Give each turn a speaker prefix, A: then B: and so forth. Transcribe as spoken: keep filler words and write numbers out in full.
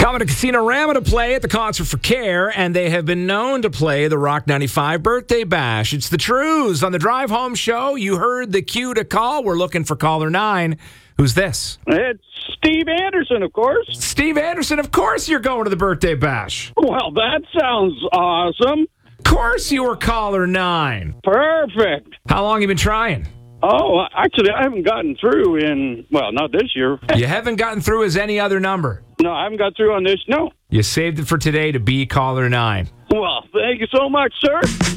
A: Coming to Casino-Rama to play at the Concert for Care, and they have been known to play the Rock ninety-five Birthday Bash. It's the Trues. On the Drive Home Show, you heard the cue to call. We're looking for caller nine. Who's this?
B: It's Steve Anderson, of course.
A: Steve Anderson, of course you're going to the Birthday Bash.
B: Well, that sounds awesome.
A: Of course you were caller nine.
B: Perfect.
A: How long you been trying?
B: Oh, actually, I haven't gotten through in, well, not this year.
A: You haven't gotten through as any other number.
B: No, I haven't got through on this. No.
A: You saved it for today to be caller nine.
B: Well, thank you so much, sir.